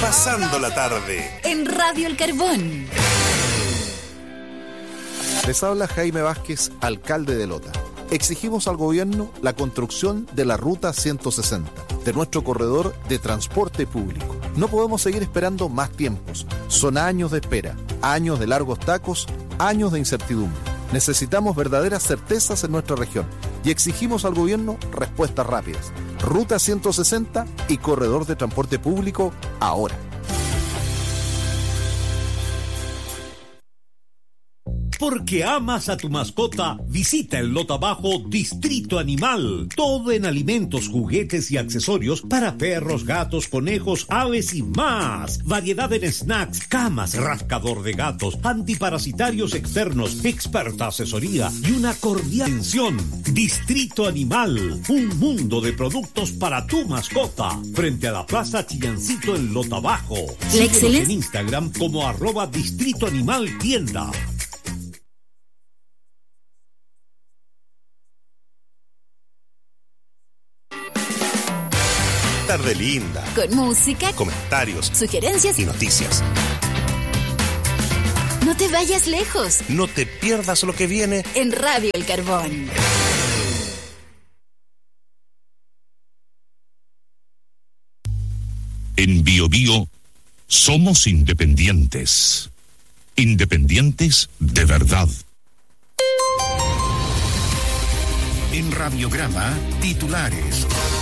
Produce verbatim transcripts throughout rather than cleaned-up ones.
Pasando la tarde en Radio El Carbón. Les habla Jaime Vázquez, alcalde de Lota. Exigimos al gobierno la construcción de la Ruta ciento sesenta, de nuestro corredor de transporte público. No podemos seguir esperando más tiempos. Son años de espera, años de largos tacos, años de incertidumbre. Necesitamos verdaderas certezas en nuestra región y exigimos al gobierno respuestas rápidas. Ruta ciento sesenta y corredor de transporte público ahora. Porque amas a tu mascota, visita el Lota Bajo Distrito Animal. Todo en alimentos, juguetes y accesorios para perros, gatos, conejos, aves y más. Variedad en snacks, camas, rascador de gatos, antiparasitarios externos, experta asesoría y una cordial atención. Distrito Animal, un mundo de productos para tu mascota. Frente a la Plaza Chillancito en Lota Bajo. Síguenos en Instagram como arroba Distrito Animal Tienda. Tarde linda. Con música, comentarios, sugerencias y noticias. No te vayas lejos. No te pierdas lo que viene en Radio El Carbón. En Bio Bio somos independientes. Independientes de verdad. En Radiograma, titulares.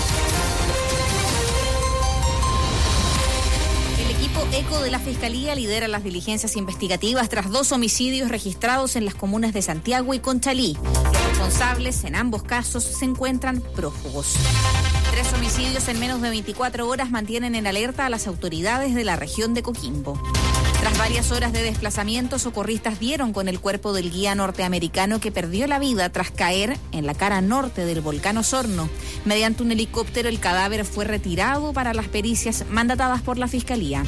ECO de la Fiscalía lidera las diligencias investigativas tras dos homicidios registrados en las comunas de Santiago y Conchalí. Los responsables en ambos casos se encuentran prófugos. Tres homicidios en menos de veinticuatro horas mantienen en alerta a las autoridades de la región de Coquimbo. Tras varias horas de desplazamiento, socorristas dieron con el cuerpo del guía norteamericano que perdió la vida tras caer en la cara norte del volcán Osorno. Mediante un helicóptero, el cadáver fue retirado para las pericias mandatadas por la Fiscalía.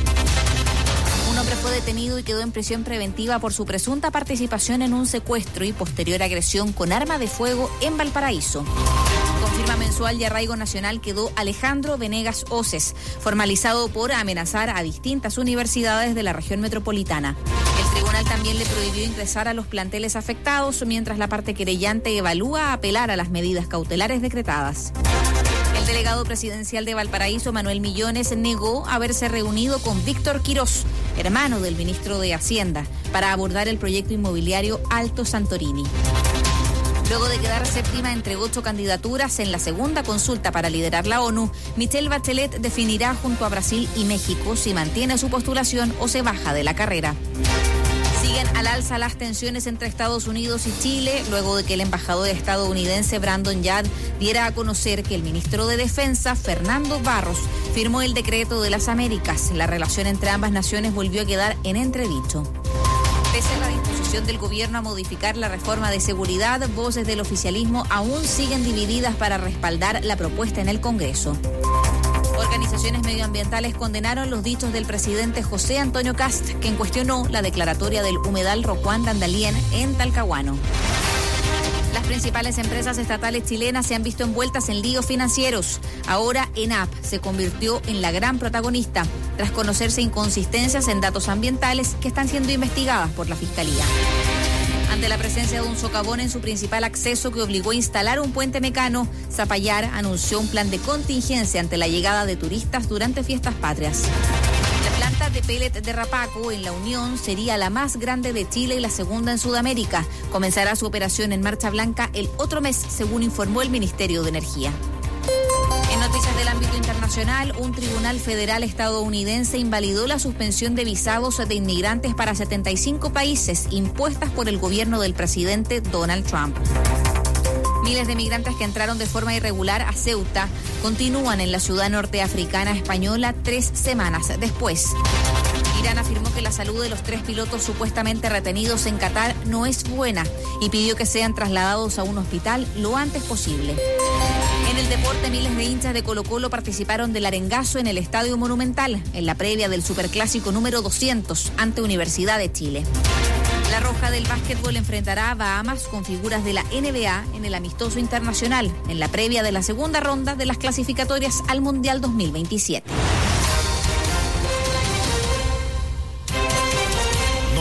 Un hombre fue detenido y quedó en prisión preventiva por su presunta participación en un secuestro y posterior agresión con arma de fuego en Valparaíso. Con firma mensual y arraigo nacional quedó Alejandro Venegas Oces, formalizado por amenazar a distintas universidades de la región metropolitana. El tribunal también le prohibió ingresar a los planteles afectados, mientras la parte querellante evalúa apelar a las medidas cautelares decretadas. El delegado presidencial de Valparaíso, Manuel Millones, negó haberse reunido con Víctor Quirós, hermano del ministro de Hacienda, para abordar el proyecto inmobiliario Alto Santorini. Luego de quedar séptima entre ocho candidaturas en la segunda consulta para liderar la ONU, Michelle Bachelet definirá junto a Brasil y México si mantiene su postulación o se baja de la carrera. Siguen al alza las tensiones entre Estados Unidos y Chile, luego de que el embajador estadounidense Brandon Yard diera a conocer que el ministro de Defensa, Fernando Barros, firmó el decreto de las Américas. La relación entre ambas naciones volvió a quedar en entredicho. Pese a la disposición del gobierno a modificar la reforma de seguridad, voces del oficialismo aún siguen divididas para respaldar la propuesta en el Congreso. Organizaciones medioambientales condenaron los dichos del presidente José Antonio Kast, quien cuestionó la declaratoria del humedal Rocuán de Andalien en Talcahuano. Las principales empresas estatales chilenas se han visto envueltas en líos financieros. Ahora ENAP se convirtió en la gran protagonista, tras conocerse inconsistencias en datos ambientales que están siendo investigadas por la Fiscalía. Ante la presencia de un socavón en su principal acceso que obligó a instalar un puente mecano, Zapallar anunció un plan de contingencia ante la llegada de turistas durante fiestas patrias. La planta de pellet de Rapaco en La Unión sería la más grande de Chile y la segunda en Sudamérica. Comenzará su operación en Marcha Blanca el otro mes, según informó el Ministerio de Energía. En noticias del ámbito internacional, un tribunal federal estadounidense invalidó la suspensión de visados de inmigrantes para setenta y cinco países impuestas por el gobierno del presidente Donald Trump. Miles de migrantes que entraron de forma irregular a Ceuta continúan en la ciudad norteafricana española tres semanas después. Irán afirmó que la salud de los tres pilotos supuestamente retenidos en Qatar no es buena y pidió que sean trasladados a un hospital lo antes posible. En el deporte, miles de hinchas de Colo-Colo participaron del arengazo en el Estadio Monumental, en la previa del Superclásico número doscientos ante Universidad de Chile. La Roja del básquetbol enfrentará a Bahamas con figuras de la N B A en el amistoso internacional, en la previa de la segunda ronda de las clasificatorias al Mundial dos mil veintisiete.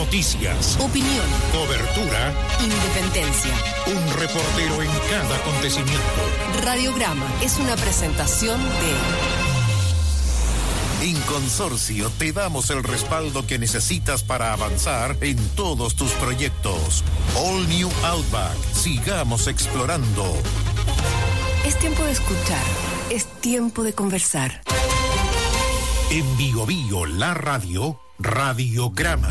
Noticias, Opinión, cobertura, independencia. un reportero en cada acontecimiento. Radiograma es una presentación de... En Consorcio te damos el respaldo que necesitas para avanzar en todos tus proyectos. All New Outback. Sigamos explorando. Es tiempo de escuchar, es tiempo de conversar. En Bio Bio, la radio, Radiograma.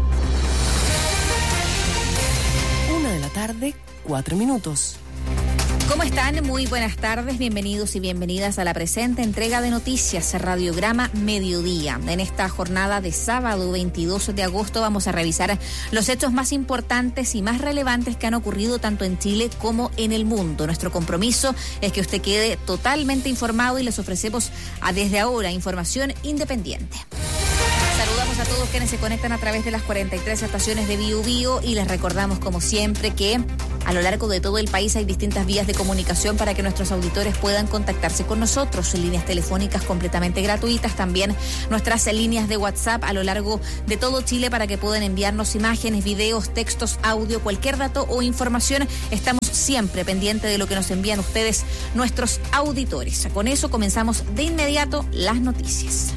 Una de la tarde, cuatro minutos. ¿Cómo están? Muy buenas tardes, bienvenidos y bienvenidas a la presente entrega de noticias Radiograma Mediodía. En esta jornada de sábado veintidós de agosto vamos a revisar los hechos más importantes y más relevantes que han ocurrido tanto en Chile como en el mundo. Nuestro compromiso es que usted quede totalmente informado y les ofrecemos a desde ahora información independiente. Saludamos a todos quienes se conectan a través de las cuarenta y tres estaciones de Bio Bio y les recordamos como siempre que a lo largo de todo el país hay distintas vías de comunicación para que nuestros auditores puedan contactarse con nosotros, líneas telefónicas completamente gratuitas, también nuestras líneas de WhatsApp a lo largo de todo Chile para que puedan enviarnos imágenes, videos, textos, audio, cualquier dato o información. Estamos siempre pendientes de lo que nos envían ustedes, nuestros auditores. Con eso comenzamos de inmediato las noticias.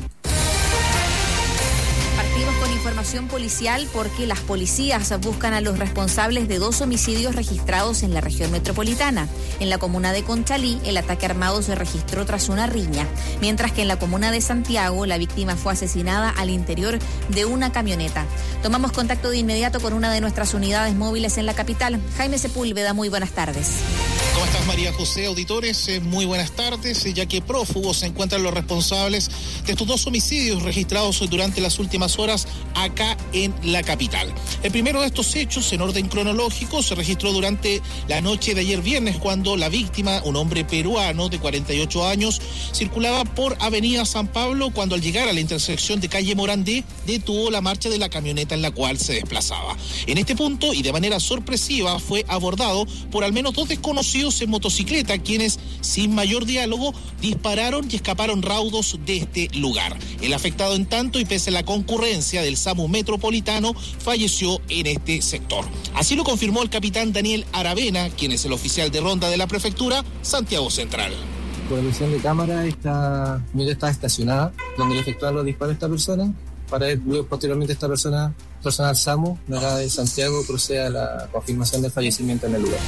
Partimos con información policial porque las policías buscan a los responsables de dos homicidios registrados en la región metropolitana. En la comuna de Conchalí, el ataque armado se registró tras una riña, mientras que en la comuna de Santiago, la víctima fue asesinada al interior de una camioneta. Tomamos contacto de inmediato con una de nuestras unidades móviles en la capital. Jaime Sepúlveda, muy buenas tardes. ¿Cómo estás, María José? Auditores, eh, muy buenas tardes, eh, ya que prófugos se encuentran los responsables de estos dos homicidios registrados durante las últimas horas acá en la capital. El primero de estos hechos, en orden cronológico, se registró durante la noche de ayer viernes, cuando la víctima, un hombre peruano de cuarenta y ocho años, circulaba por Avenida San Pablo, cuando al llegar a la intersección de calle Morandé, detuvo la marcha de la camioneta en la cual se desplazaba. En este punto, y de manera sorpresiva, fue abordado por al menos dos desconocidos en motocicleta, quienes, sin mayor diálogo, dispararon y escaparon raudos de este lugar. El afectado, en tanto, y pese a la concurrencia del SAMU metropolitano, falleció en este sector. Así lo confirmó el capitán Daniel Aravena, quien es el oficial de ronda de la prefectura Santiago Central. Por la visión de cámara, esta camioneta está estacionada, donde le efectuaron los disparos a esta persona. Para él, luego, posteriormente, esta persona, personal SAMU, de Santiago, procede a la confirmación del fallecimiento en el lugar.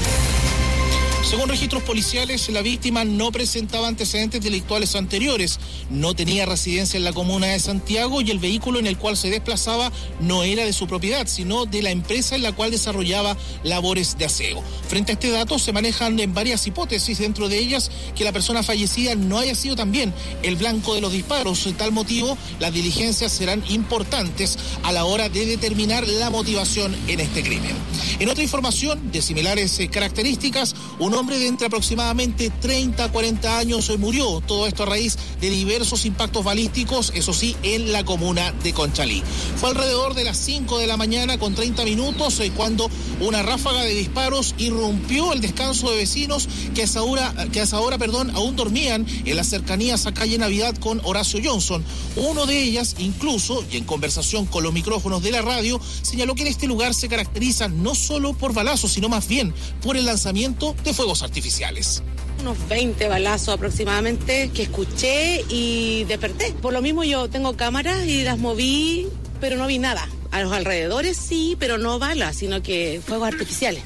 Según registros policiales, la víctima no presentaba antecedentes delictuales anteriores, no tenía residencia en la comuna de Santiago y el vehículo en el cual se desplazaba no era de su propiedad, sino de la empresa en la cual desarrollaba labores de aseo. Frente a este dato se manejan en varias hipótesis, dentro de ellas que la persona fallecida no haya sido también el blanco de los disparos. De tal motivo, las diligencias serán importantes a la hora de determinar la motivación en este crimen. En otra información de similares características, un hombre de entre aproximadamente treinta a cuarenta años murió, todo esto a raíz de diversos impactos balísticos, eso sí, en la comuna de Conchalí. Fue alrededor de las cinco de la mañana con treinta minutos eh, cuando una ráfaga de disparos irrumpió el descanso de vecinos que a esa hora, que a esa hora perdón, aún dormían en las cercanías a calle Navidad con Horacio Johnson. Uno de ellas, incluso, y en conversación con los micrófonos de la radio, señaló que en este lugar se caracteriza no solo por balazos, sino más bien por el lanzamiento de fuegos artificiales. Unos veinte balazos aproximadamente que escuché y desperté. Por lo mismo yo tengo cámaras y las moví, pero no vi nada. A los alrededores sí, pero no balas, sino que fuegos artificiales.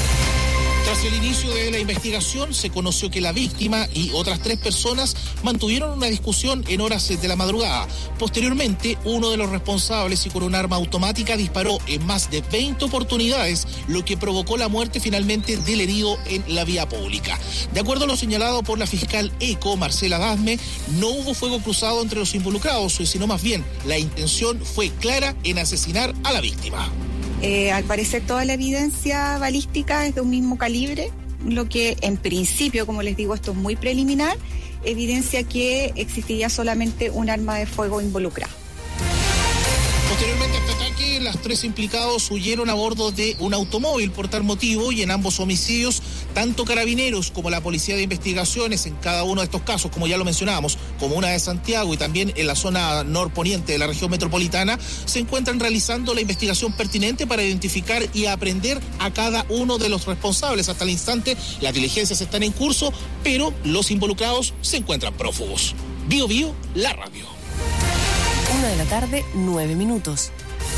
Tras el inicio de la investigación, se conoció que la víctima y otras tres personas mantuvieron una discusión en horas de la madrugada. Posteriormente, uno de los responsables y con un arma automática disparó en más de veinte oportunidades, lo que provocó la muerte finalmente del herido en la vía pública. De acuerdo a lo señalado por la fiscal ECO, Marcela Dasme, no hubo fuego cruzado entre los involucrados, sino más bien la intención fue clara en asesinar a la víctima. Eh, al parecer toda la evidencia balística es de un mismo calibre, lo que en principio, como les digo, esto es muy preliminar, evidencia que existiría solamente un arma de fuego involucrada. Posteriormente a este ataque, las tres implicados huyeron a bordo de un automóvil por tal motivo y en ambos homicidios tanto Carabineros como la Policía de Investigaciones en cada uno de estos casos, como ya lo mencionábamos, Comuna de Santiago y también en la zona norponiente de la región metropolitana, se encuentran realizando la investigación pertinente para identificar y aprender a cada uno de los responsables. Hasta el instante, las diligencias están en curso, pero los involucrados se encuentran prófugos. Bio Bio, la radio. Una de la tarde, nueve minutos.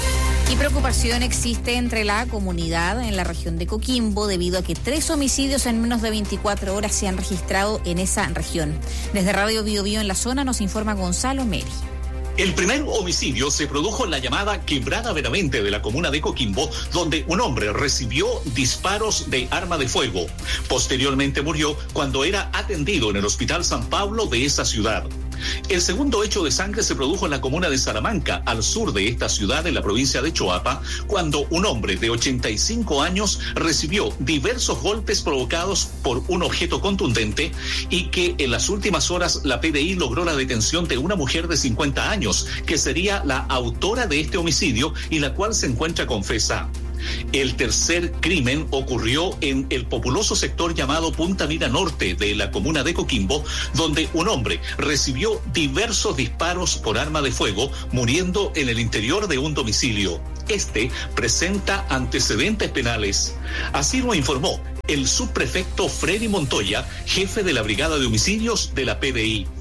Y preocupación existe entre la comunidad en la región de Coquimbo debido a que tres homicidios en menos de veinticuatro horas se han registrado en esa región. Desde Radio Bio Bio en la zona nos informa Gonzalo Meri. El primer homicidio se produjo en la llamada Quebrada Benavente de la comuna de Coquimbo, donde un hombre recibió disparos de arma de fuego. Posteriormente murió cuando era atendido en el Hospital San Pablo de esa ciudad. El segundo hecho de sangre se produjo en la comuna de Salamanca, al sur de esta ciudad, en la provincia de Choapa, cuando un hombre de ochenta y cinco años recibió diversos golpes provocados por un objeto contundente y que en las últimas horas la P D I logró la detención de una mujer de cincuenta años, que sería la autora de este homicidio y la cual se encuentra confesa. El tercer crimen ocurrió en el populoso sector llamado Punta Mira Norte de la comuna de Coquimbo, donde un hombre recibió diversos disparos por arma de fuego, muriendo en el interior de un domicilio. Este presenta antecedentes penales. Así lo informó el subprefecto Freddy Montoya, jefe de la Brigada de Homicidios de la P D I.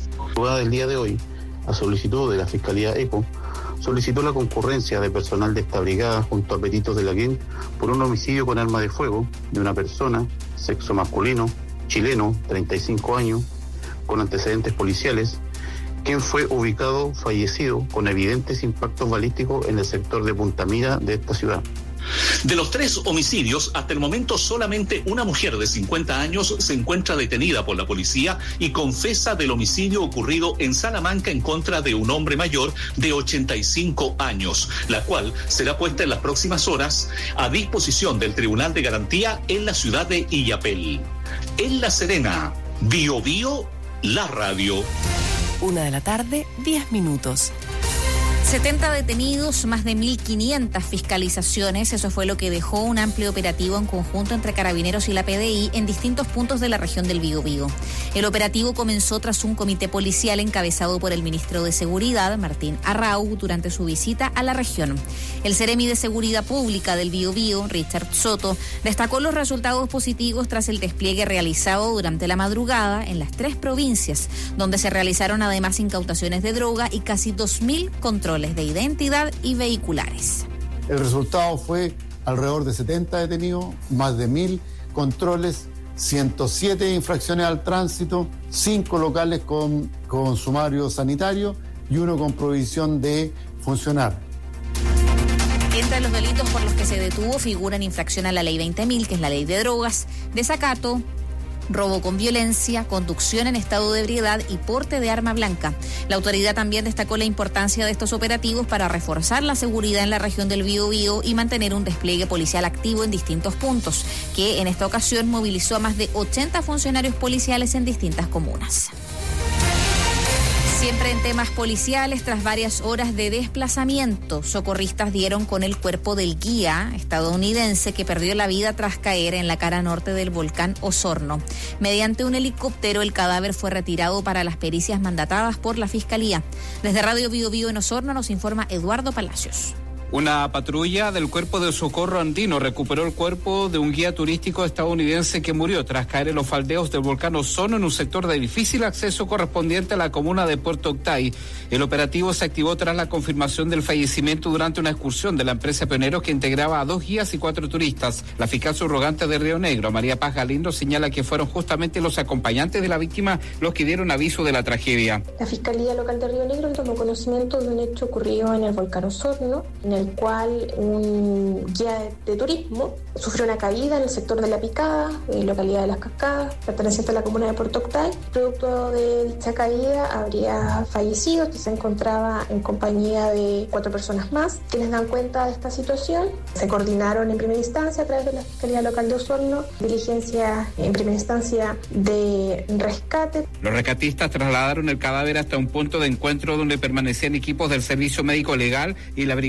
El día de hoy, a solicitud de la Fiscalía EPO, solicitó la concurrencia de personal de esta brigada junto a peritos de la G E N por un homicidio con arma de fuego de una persona, sexo masculino, chileno, treinta y cinco años, con antecedentes policiales, quien fue ubicado fallecido con evidentes impactos balísticos en el sector de Punta Mira de esta ciudad. De los tres homicidios, hasta el momento solamente una mujer de cincuenta años se encuentra detenida por la policía y confesa del homicidio ocurrido en Salamanca en contra de un hombre mayor de ochenta y cinco años, la cual será puesta en las próximas horas a disposición del Tribunal de Garantía en la ciudad de Illapel. En La Serena, Bio Bio, la radio. Una de la tarde, diez minutos. setenta detenidos, más de mil quinientas fiscalizaciones, eso fue lo que dejó un amplio operativo en conjunto entre Carabineros y la P D I en distintos puntos de la región del Biobío. El operativo comenzó tras un comité policial encabezado por el ministro de Seguridad, Martín Arrau, durante su visita a la región. El Seremi de Seguridad Pública del Biobío, Richard Soto, destacó los resultados positivos tras el despliegue realizado durante la madrugada en las tres provincias, donde se realizaron además incautaciones de droga y casi dos mil controles de identidad y vehiculares. El resultado fue alrededor de setenta detenidos, más de mil controles, ciento siete infracciones al tránsito, cinco locales con, con sumario sanitario y uno con prohibición de funcionar. Entre los delitos por los que se detuvo figuran infracción a la ley veinte mil, que es la ley de drogas, desacato, robo con violencia, conducción en estado de ebriedad y porte de arma blanca. La autoridad también destacó la importancia de estos operativos para reforzar la seguridad en la región del Biobío y mantener un despliegue policial activo en distintos puntos, que en esta ocasión movilizó a más de ochenta funcionarios policiales en distintas comunas. Siempre en temas policiales, tras varias horas de desplazamiento, socorristas dieron con el cuerpo del guía estadounidense que perdió la vida tras caer en la cara norte del volcán Osorno. Mediante un helicóptero, el cadáver fue retirado para las pericias mandatadas por la Fiscalía. Desde Radio Bio Bio en Osorno nos informa Eduardo Palacios. Una patrulla del Cuerpo de Socorro Andino recuperó el cuerpo de un guía turístico estadounidense que murió tras caer en los faldeos del volcán Osorno en un sector de difícil acceso correspondiente a la comuna de Puerto Octay. El operativo se activó tras la confirmación del fallecimiento durante una excursión de la empresa Pioneros que integraba a dos guías y cuatro turistas. La fiscal subrogante de Río Negro, María Paz Galindo, señala que fueron justamente los acompañantes de la víctima los que dieron aviso de la tragedia. La Fiscalía Local de Río Negro tomó conocimiento de un hecho ocurrido en el volcán Osorno, en el el cual un guía de, de turismo sufrió una caída en el sector de La Picada, en localidad de Las Cascadas, perteneciente a la comuna de Puerto Octay. Producto de dicha caída habría fallecido, que se encontraba en compañía de cuatro personas más. Quienes dan cuenta de esta situación se coordinaron en primera instancia a través de la Fiscalía Local de Osorno, diligencia en primera instancia de rescate. Los rescatistas trasladaron el cadáver hasta un punto de encuentro donde permanecían equipos del Servicio Médico Legal y la Brigada de Homicidios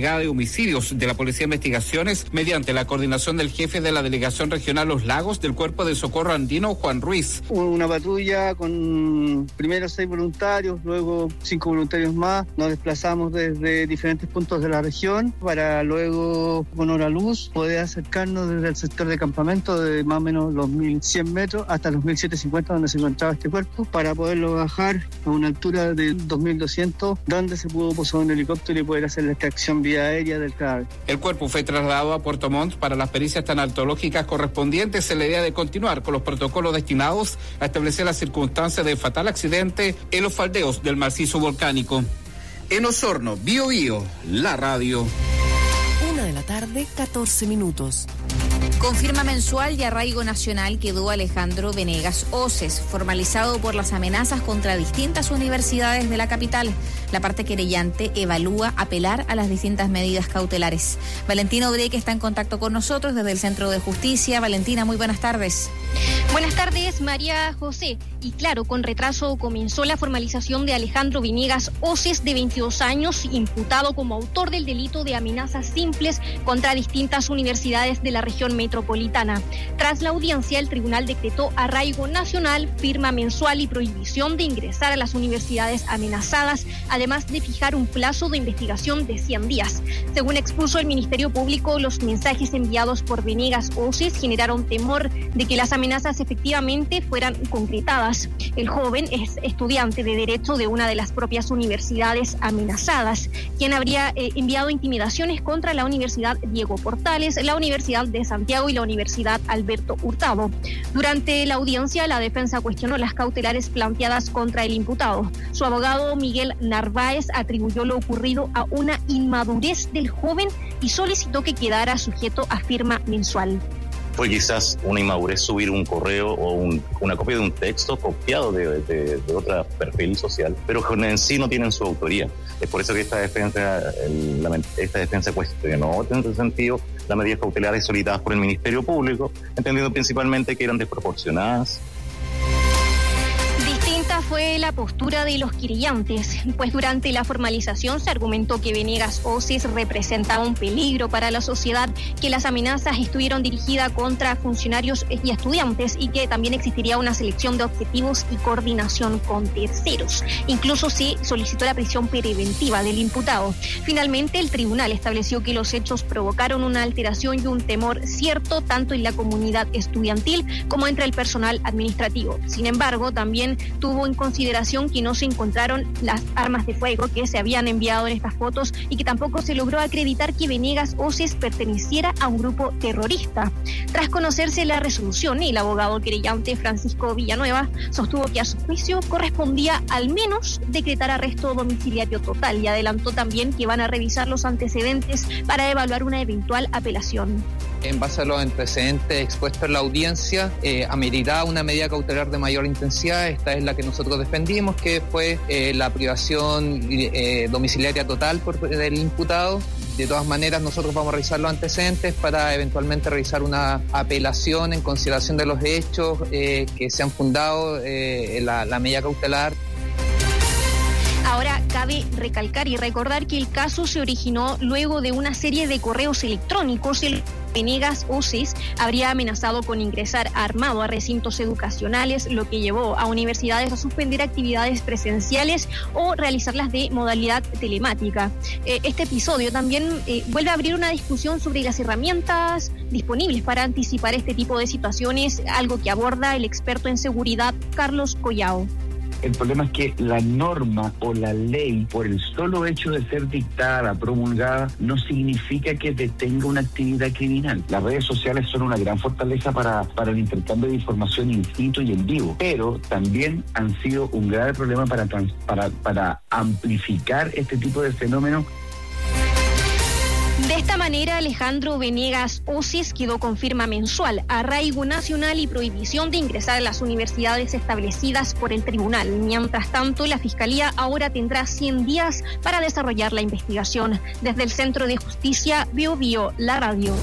homicidios de la Policía de Investigaciones mediante la coordinación del jefe de la Delegación Regional Los Lagos del Cuerpo de Socorro Andino, Juan Ruiz. Una patrulla con primero seis voluntarios, luego cinco voluntarios más. Nos desplazamos desde diferentes puntos de la región para luego, con hora luz, poder acercarnos desde el sector de campamento de más o menos los mil cien metros hasta los mil setecientos cincuenta donde se encontraba este cuerpo, para poderlo bajar a una altura de dos mil doscientos, donde se pudo posar un helicóptero y poder hacer la extracción vía aérea del cadáver. El cuerpo fue trasladado a Puerto Montt para las pericias tanatológicas correspondientes en la idea de continuar con los protocolos destinados a establecer las circunstancias del fatal accidente en los faldeos del macizo volcánico. En Osorno, Bío Bío, la radio. Una de la tarde, catorce minutos. Con firma mensual y arraigo nacional quedó Alejandro Venegas Oces, formalizado por las amenazas contra distintas universidades de la capital. La parte querellante evalúa apelar a las distintas medidas cautelares. Valentina Obreque está en contacto con nosotros desde el Centro de Justicia. Valentina, muy buenas tardes. Buenas tardes, María José. Y claro, con retraso comenzó la formalización de Alejandro Venegas Oces, de veintidós años, imputado como autor del delito de amenazas simples contra distintas universidades de la región metropolitana. Tras la audiencia, el tribunal decretó arraigo nacional, firma mensual y prohibición de ingresar a las universidades amenazadas, además de fijar un plazo de investigación de cien días. Según expuso el Ministerio Público, los mensajes enviados por Venegas Oces generaron temor de que las amenazas efectivamente fueran concretadas. El joven es estudiante de Derecho de una de las propias universidades amenazadas, quien habría eh, enviado intimidaciones contra la Universidad Diego Portales, la Universidad de Santiago y la Universidad Alberto Hurtado. Durante la audiencia, la defensa cuestionó las cautelares planteadas contra el imputado. Su abogado Miguel Narváez atribuyó lo ocurrido a una inmadurez del joven y solicitó que quedara sujeto a firma mensual. Fue quizás una inmadurez subir un correo o un, una copia de un texto copiado de, de, de otro perfil social, pero que en sí no tienen su autoría. Es por eso que esta defensa, el, la, esta defensa cuestionó en ese sentido las medidas cautelares solicitadas por el Ministerio Público, entendiendo principalmente que eran desproporcionadas. Fue la postura de los querellantes, pues durante la formalización se argumentó que Venegas Oces representaba un peligro para la sociedad, que las amenazas estuvieron dirigidas contra funcionarios y estudiantes y que también existiría una selección de objetivos y coordinación con terceros. Incluso se solicitó la prisión preventiva del imputado. Finalmente, el tribunal estableció que los hechos provocaron una alteración y un temor cierto tanto en la comunidad estudiantil como entre el personal administrativo. Sin embargo, también tuvo en consideración que no se encontraron las armas de fuego que se habían enviado en estas fotos y que tampoco se logró acreditar que Venegas Oces perteneciera a un grupo terrorista. Tras conocerse la resolución, el abogado querellante Francisco Villanueva sostuvo que a su juicio correspondía al menos decretar arresto domiciliario total y adelantó también que van a revisar los antecedentes para evaluar una eventual apelación. En base a los antecedentes expuestos en la audiencia, eh, amerita una medida cautelar de mayor intensidad. Esta es la que nosotros defendimos, que fue eh, la privación eh, domiciliaria total por, del imputado. De todas maneras, nosotros vamos a revisar los antecedentes para eventualmente realizar una apelación en consideración de los hechos eh, que se han fundado eh, en la, la medida cautelar. Ahora cabe recalcar y recordar que el caso se originó luego de una serie de correos electrónicos. El Venegas Oces habría amenazado con ingresar armado a recintos educacionales, lo que llevó a universidades a suspender actividades presenciales o realizarlas de modalidad telemática. Eh, este episodio también eh, vuelve a abrir una discusión sobre las herramientas disponibles para anticipar este tipo de situaciones, algo que aborda el experto en seguridad Carlos Collao. El problema es que la norma o la ley, por el solo hecho de ser dictada, promulgada, no significa que detenga una actividad criminal. Las redes sociales son una gran fortaleza para, para el intercambio de información in situ y en vivo, pero también han sido un grave problema para, para, para amplificar este tipo de fenómenos. De esta manera, Alejandro Venegas Oces quedó con firma mensual, arraigo nacional y prohibición de ingresar a las universidades establecidas por el tribunal. Mientras tanto, la Fiscalía ahora tendrá cien días para desarrollar la investigación. Desde el Centro de Justicia, Bío Bío, la radio.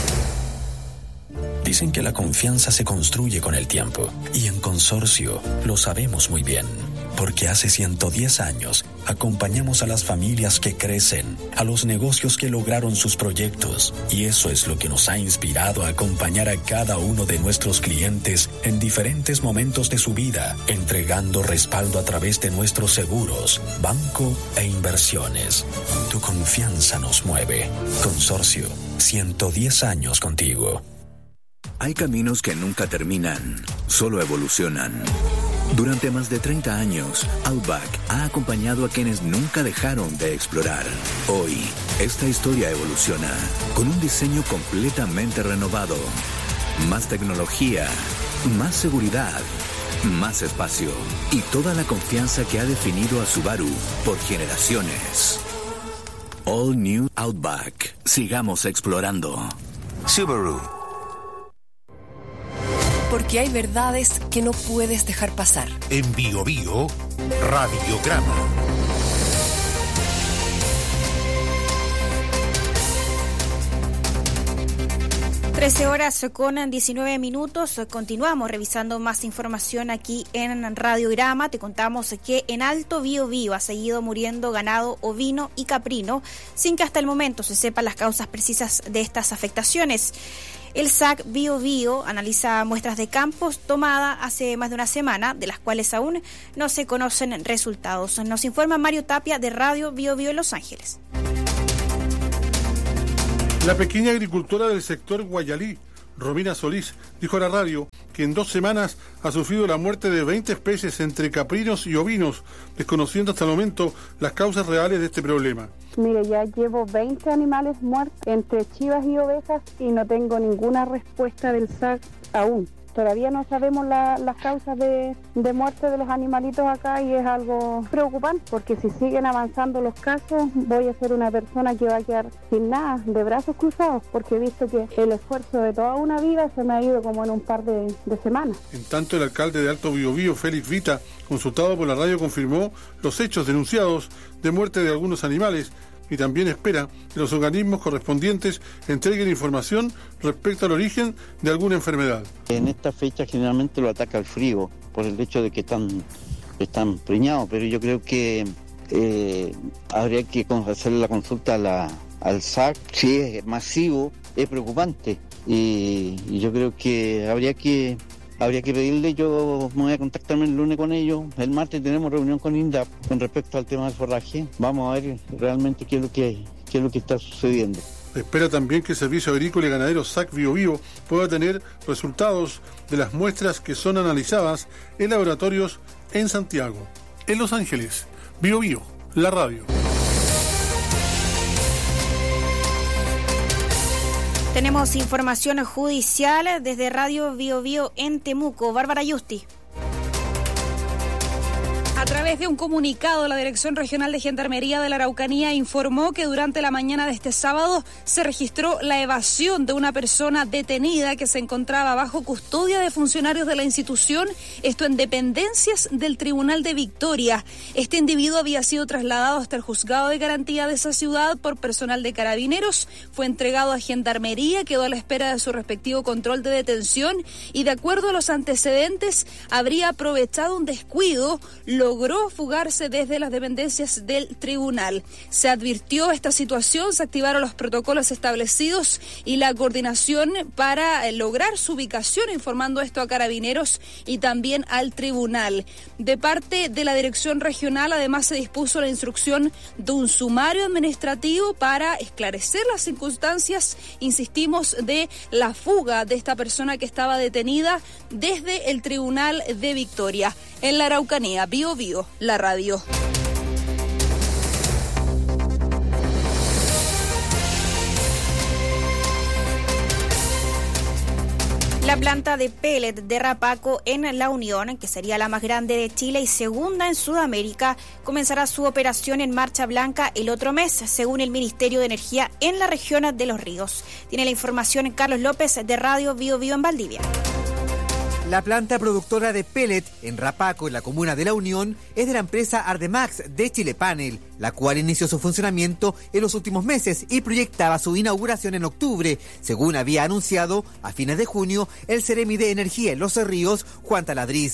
Dicen que la confianza se construye con el tiempo y en Consorcio lo sabemos muy bien. Porque hace ciento diez años acompañamos a las familias que crecen, a los negocios que lograron sus proyectos, y eso es lo que nos ha inspirado a acompañar a cada uno de nuestros clientes en diferentes momentos de su vida, entregando respaldo a través de nuestros seguros, banco e inversiones. Tu confianza nos mueve. Consorcio, ciento diez años contigo. Hay caminos que nunca terminan, solo evolucionan. Durante más de treinta años, Outback ha acompañado a quienes nunca dejaron de explorar. Hoy, esta historia evoluciona con un diseño completamente renovado. Más tecnología, más seguridad, más espacio y toda la confianza que ha definido a Subaru por generaciones. All New Outback. Sigamos explorando. Subaru. Porque hay verdades que no puedes dejar pasar. En Bio Bio, Radiograma. trece horas con diecinueve minutos. Continuamos revisando más información aquí en Radiograma. Te contamos que en Alto Biobío ha seguido muriendo ganado ovino y caprino sin que hasta el momento se sepan las causas precisas de estas afectaciones. El S A C Biobío analiza muestras de campos tomadas hace más de una semana, de las cuales aún no se conocen resultados. Nos informa Mario Tapia de Radio Biobío en Los Ángeles. La pequeña agricultora del sector Guayalí, Romina Solís, dijo a la radio que en dos semanas ha sufrido la muerte de veinte especies entre caprinos y ovinos, desconociendo hasta el momento las causas reales de este problema. Mire, ya llevo veinte animales muertos entre chivas y ovejas y no tengo ninguna respuesta del S A C aún. Todavía no sabemos la, las causas de, de muerte de los animalitos acá y es algo preocupante porque si siguen avanzando los casos voy a ser una persona que va a quedar sin nada, de brazos cruzados, porque he visto que el esfuerzo de toda una vida se me ha ido como en un par de, de semanas. En tanto, el alcalde de Alto Biobío, Félix Vita, consultado por la radio, confirmó los hechos denunciados de muerte de algunos animales y también espera que los organismos correspondientes entreguen información respecto al origen de alguna enfermedad. En esta fecha generalmente lo ataca el frío, por el hecho de que están, están preñados, pero yo creo que eh, habría que hacerle la consulta a la, al S A C. Si es masivo, es preocupante, y, y yo creo que habría que... Habría que pedirle, yo me voy a contactarme el lunes con ellos. El martes tenemos reunión con INDAP con respecto al tema del forraje. Vamos a ver realmente qué es lo que, qué es lo que está sucediendo. Espera también que el Servicio Agrícola y Ganadero S A C Biobío pueda tener resultados de las muestras que son analizadas en laboratorios en Santiago. En Los Ángeles, Biobío, la radio. Tenemos información judicial desde Radio Biobío en Temuco. Bárbara Yusti. A través de un comunicado, la Dirección Regional de Gendarmería de la Araucanía informó que durante la mañana de este sábado se registró la evasión de una persona detenida que se encontraba bajo custodia de funcionarios de la institución, esto en dependencias del Tribunal de Victoria. Este individuo había sido trasladado hasta el juzgado de garantía de esa ciudad por personal de Carabineros, fue entregado a Gendarmería, quedó a la espera de su respectivo control de detención y, de acuerdo a los antecedentes, habría aprovechado un descuido, lo logró fugarse desde las dependencias del tribunal. Se advirtió esta situación, se activaron los protocolos establecidos y la coordinación para lograr su ubicación, informando esto a Carabineros y también al tribunal. De parte de la Dirección Regional, además, se dispuso la instrucción de un sumario administrativo para esclarecer las circunstancias, insistimos, de la fuga de esta persona que estaba detenida desde el Tribunal de Victoria. En la Araucanía, Bio Bio, la radio. La planta de pellet de Rapaco en La Unión, que sería la más grande de Chile y segunda en Sudamérica, comenzará su operación en Marcha Blanca el otro mes, según el Ministerio de Energía en la región de Los Ríos. Tiene la información Carlos López de Radio Bio Bio en Valdivia. La planta productora de pellet en Rapaco, en la comuna de La Unión, es de la empresa Ardemax de Chile Panel, la cual inició su funcionamiento en los últimos meses y proyectaba su inauguración en octubre, según había anunciado a fines de junio el Seremi de Energía en Los Ríos, Juan Taladriz.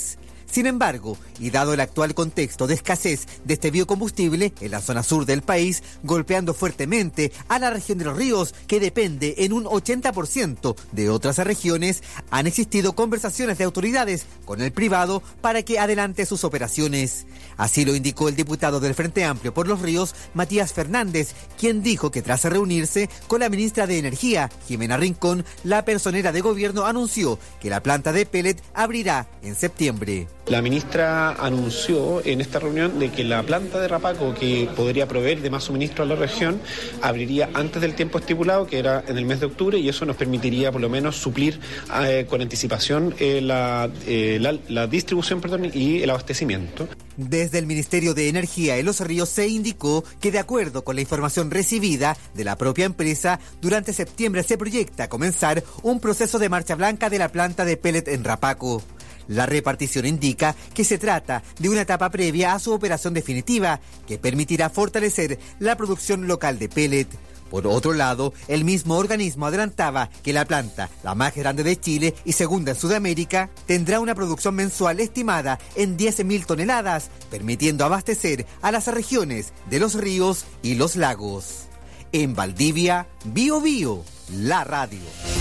Sin embargo, y dado el actual contexto de escasez de este biocombustible en la zona sur del país, golpeando fuertemente a la región de Los Ríos, que depende en un ochenta por ciento de otras regiones, han existido conversaciones de autoridades con el privado para que adelante sus operaciones. Así lo indicó el diputado del Frente Amplio por Los Ríos, Matías Fernández, quien dijo que tras reunirse con la ministra de Energía, Jimena Rincón, la personera de gobierno anunció que la planta de pellet abrirá en septiembre. La ministra anunció en esta reunión de que la planta de Rapaco, que podría proveer de más suministro a la región, abriría antes del tiempo estipulado, que era en el mes de octubre, y eso nos permitiría por lo menos suplir eh, con anticipación eh, la, eh, la, la distribución perdón, y el abastecimiento. Desde el Ministerio de Energía en Los Ríos se indicó que, de acuerdo con la información recibida de la propia empresa, durante septiembre se proyecta comenzar un proceso de marcha blanca de la planta de pellet en Rapaco. La repartición indica que se trata de una etapa previa a su operación definitiva, que permitirá fortalecer la producción local de pellet. Por otro lado, el mismo organismo adelantaba que la planta, la más grande de Chile y segunda en Sudamérica, tendrá una producción mensual estimada en diez mil toneladas, permitiendo abastecer a las regiones de Los Ríos y Los Lagos. En Valdivia, Bio Bio, la radio.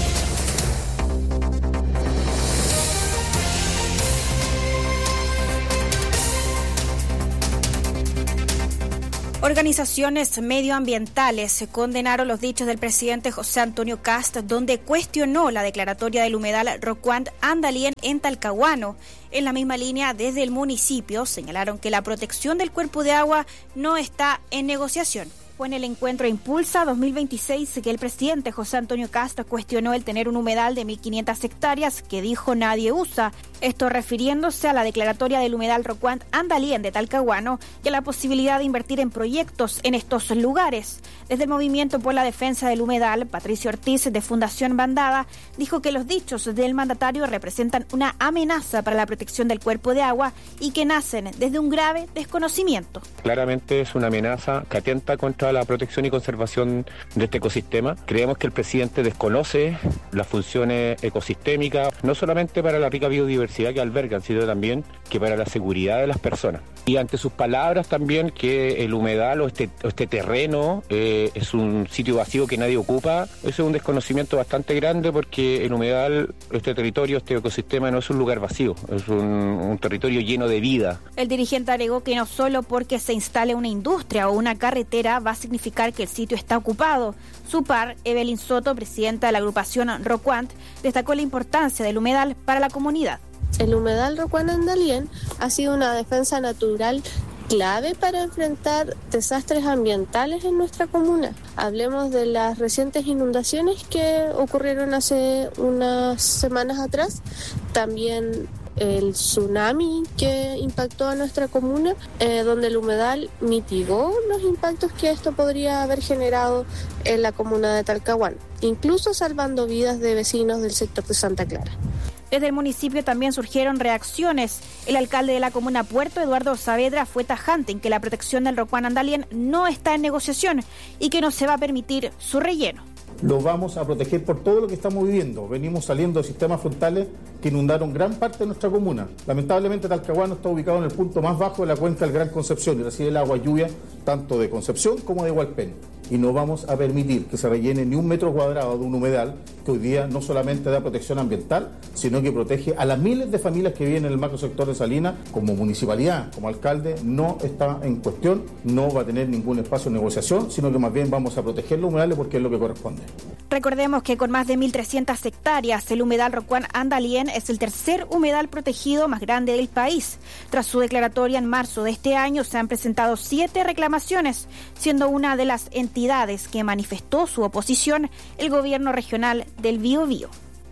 Organizaciones medioambientales condenaron los dichos del presidente José Antonio Kast, donde cuestionó la declaratoria del humedal Rocuant Andalien en Talcahuano. En la misma línea, desde el municipio señalaron que la protección del cuerpo de agua no está en negociación. Fue en el encuentro Impulsa dos mil veintiséis que el presidente José Antonio Kast cuestionó el tener un humedal de mil quinientas hectáreas que dijo nadie usa. Esto refiriéndose a la declaratoria del humedal Rocuant Andalien de Talcahuano y a la posibilidad de invertir en proyectos en estos lugares. Desde el Movimiento por la Defensa del Humedal, Patricio Ortiz, de Fundación Bandada, dijo que los dichos del mandatario representan una amenaza para la protección del cuerpo de agua y que nacen desde un grave desconocimiento. Claramente es una amenaza que atenta contra la protección y conservación de este ecosistema. Creemos que el presidente desconoce las funciones ecosistémicas, no solamente para la rica biodiversidad que albergan, sino también que para la seguridad de las personas. Y ante sus palabras también que el humedal o este, o este terreno eh, es un sitio vacío que nadie ocupa, eso es un desconocimiento bastante grande, porque el humedal, este territorio, este ecosistema no es un lugar vacío, es un, un territorio lleno de vida. El dirigente agregó que no solo porque se instale una industria o una carretera va a significar que el sitio está ocupado. Su par, Evelyn Soto, presidenta de la agrupación Rocuant, destacó la importancia del humedal para la comunidad. El humedal Rocuant Andalien ha sido una defensa natural clave para enfrentar desastres ambientales en nuestra comuna. Hablemos de las recientes inundaciones que ocurrieron hace unas semanas atrás, también el tsunami que impactó a nuestra comuna, eh, donde el humedal mitigó los impactos que esto podría haber generado en la comuna de Talcahuano, incluso salvando vidas de vecinos del sector de Santa Clara. Desde el municipio también surgieron reacciones. El alcalde de la comuna Puerto, Eduardo Saavedra, fue tajante en que la protección del Rocuant Andalien no está en negociación y que no se va a permitir su relleno. Lo vamos a proteger por todo lo que estamos viviendo. Venimos saliendo de sistemas frontales que inundaron gran parte de nuestra comuna. Lamentablemente Talcahuano está ubicado en el punto más bajo de la cuenca del Gran Concepción y recibe el agua lluvia tanto de Concepción como de Hualpén. Y no vamos a permitir que se rellene ni un metro cuadrado de un humedal que hoy día no solamente da protección ambiental, sino que protege a las miles de familias que viven en el macrosector de Salinas. Como municipalidad, como alcalde, no está en cuestión, no va a tener ningún espacio de negociación, sino que más bien vamos a proteger los humedales porque es lo que corresponde. Recordemos que con más de mil trescientas hectáreas, el humedal Rocuant Andalien es el tercer humedal protegido más grande del país. Tras su declaratoria en marzo de este año, se han presentado siete reclamaciones, siendo una de las entidades que manifestó su oposición el gobierno regional del Biobío.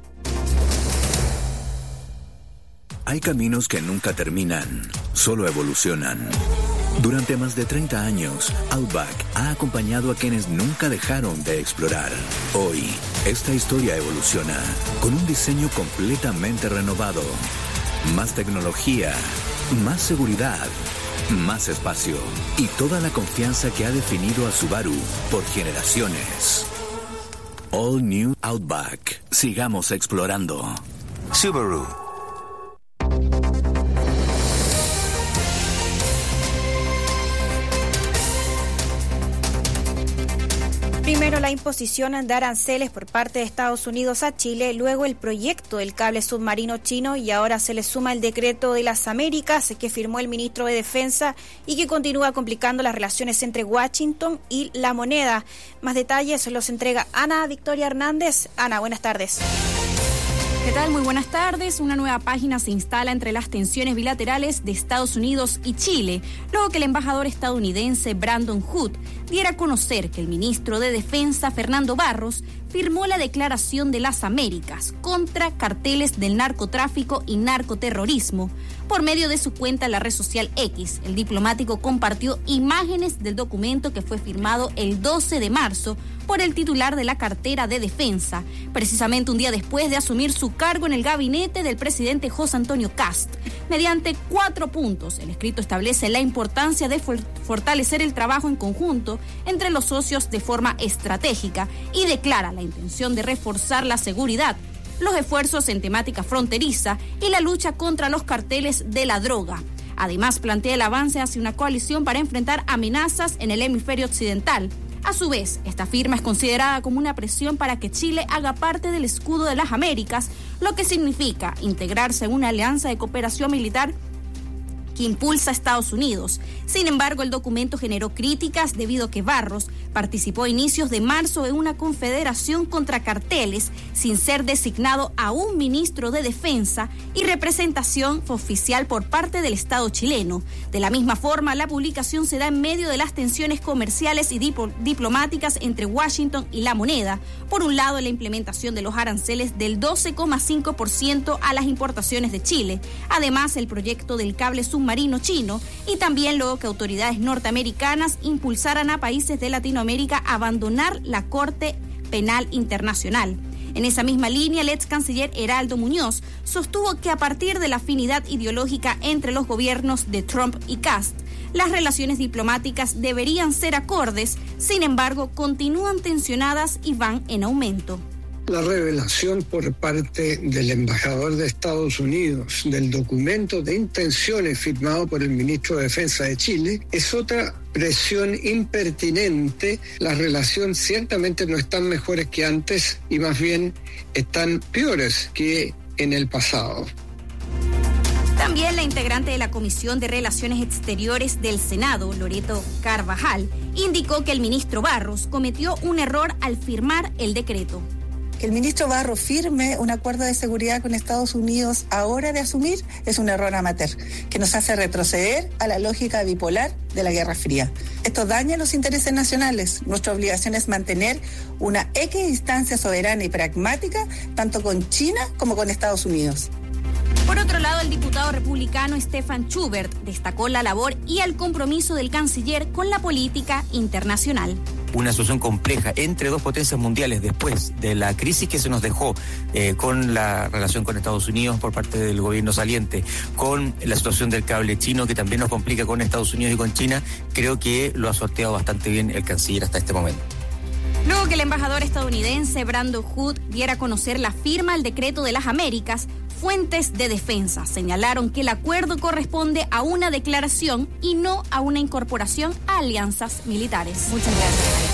Hay caminos que nunca terminan, solo evolucionan. Durante más de treinta años, Outback ha acompañado a quienes nunca dejaron de explorar. Hoy, esta historia evoluciona con un diseño completamente renovado. Más tecnología, más seguridad, más espacio y toda la confianza que ha definido a Subaru por generaciones. All New Outback. Sigamos explorando. Subaru. Primero la imposición de aranceles por parte de Estados Unidos a Chile, luego el proyecto del cable submarino chino y ahora se le suma el decreto de las Américas que firmó el ministro de Defensa y que continúa complicando las relaciones entre Washington y la moneda. Más detalles los entrega Ana Victoria Hernández. Ana, buenas tardes. ¿Qué tal? Muy buenas tardes. Una nueva página se instala entre las tensiones bilaterales de Estados Unidos y Chile, luego que el embajador estadounidense Brandon Hood diera a conocer que el ministro de Defensa, Fernando Barros, firmó la Declaración de las Américas contra carteles del narcotráfico y narcoterrorismo. Por medio de su cuenta en la red social X, el diplomático compartió imágenes del documento que fue firmado el doce de marzo por el titular de la cartera de Defensa, precisamente un día después de asumir su cargo en el gabinete del presidente José Antonio Kast. Mediante cuatro puntos, el escrito establece la importancia de fortalecer el trabajo en conjunto entre los socios de forma estratégica y declara la intención de reforzar la seguridad, los esfuerzos en temática fronteriza y la lucha contra los carteles de la droga. Además, plantea el avance hacia una coalición para enfrentar amenazas en el hemisferio occidental. A su vez, esta firma es considerada como una presión para que Chile haga parte del escudo de las Américas, lo que significa integrarse en una alianza de cooperación militar que impulsa a Estados Unidos. Sin embargo, el documento generó críticas debido a que Barros participó a inicios de marzo en una confederación contra carteles sin ser designado a un ministro de Defensa y representación oficial por parte del Estado chileno. De la misma forma, la publicación se da en medio de las tensiones comerciales y dipl- diplomáticas entre Washington y la moneda. Por un lado, la implementación de los aranceles del doce coma cinco por ciento a las importaciones de Chile. Además, el proyecto del cable submarino marino chino y también luego que autoridades norteamericanas impulsaran a países de Latinoamérica a abandonar la Corte Penal Internacional. En esa misma línea, el ex canciller Heraldo Muñoz sostuvo que a partir de la afinidad ideológica entre los gobiernos de Trump y Kast, las relaciones diplomáticas deberían ser acordes, sin embargo, continúan tensionadas y van en aumento. La revelación por parte del embajador de Estados Unidos del documento de intenciones firmado por el ministro de Defensa de Chile es otra presión impertinente. Las relaciones ciertamente no están mejores que antes y más bien están peores que en el pasado. También la integrante de la Comisión de Relaciones Exteriores del Senado, Loreto Carvajal, indicó que el ministro Barros cometió un error al firmar el decreto. Que el ministro Barros firme un acuerdo de seguridad con Estados Unidos ahora de asumir es un error amateur, que nos hace retroceder a la lógica bipolar de la Guerra Fría. Esto daña los intereses nacionales. Nuestra obligación es mantener una equidistancia soberana y pragmática, tanto con China como con Estados Unidos. Por otro lado, el diputado republicano Stefan Schubert destacó la labor y el compromiso del canciller con la política internacional. Una situación compleja entre dos potencias mundiales después de la crisis que se nos dejó eh, con la relación con Estados Unidos por parte del gobierno saliente, con la situación del cable chino que también nos complica con Estados Unidos y con China. Creo que lo ha sorteado bastante bien el canciller hasta este momento. Luego que el embajador estadounidense Brandon Hood diera a conocer la firma al decreto de las Américas, fuentes de defensa señalaron que el acuerdo corresponde a una declaración y no a una incorporación a alianzas militares. Muchas gracias.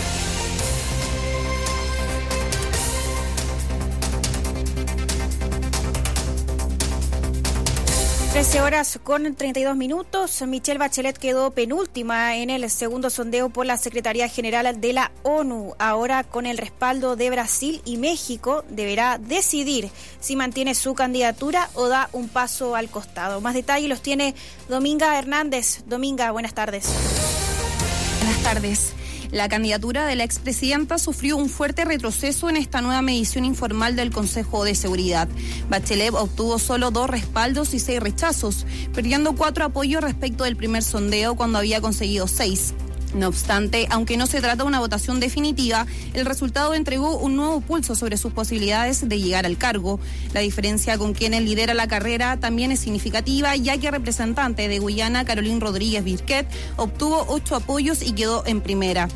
trece horas con treinta y dos minutos. Michelle Bachelet quedó penúltima en el segundo sondeo por la Secretaría General de la ONU. Ahora, con el respaldo de Brasil y México, deberá decidir si mantiene su candidatura o da un paso al costado. Más detalles los tiene Dominga Hernández. Dominga, buenas tardes. Buenas tardes. La candidatura de la expresidenta sufrió un fuerte retroceso en esta nueva medición informal del Consejo de Seguridad. Bachelet obtuvo solo dos respaldos y seis rechazos, perdiendo cuatro apoyos respecto del primer sondeo cuando había conseguido seis. No obstante, aunque no se trata de una votación definitiva, el resultado entregó un nuevo pulso sobre sus posibilidades de llegar al cargo. La diferencia con quienes lidera la carrera también es significativa, ya que el representante de Guyana, Caroline Rodríguez Birquet, obtuvo ocho apoyos y quedó en primera.